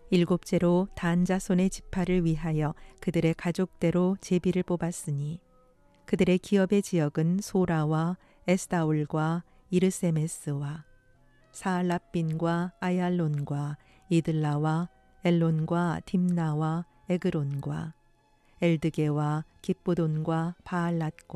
일곱째로 단 자손의 지파를 위하여 그들의 가족대로 제비를 뽑았으니 그들의 기업의 지역은 소라와 에스다올과 이르세메스와 사알랍빈과 아얄론과 이들라와 엘론과 딥나와 에그론과 엘드게와 깃보돈과 바알랏과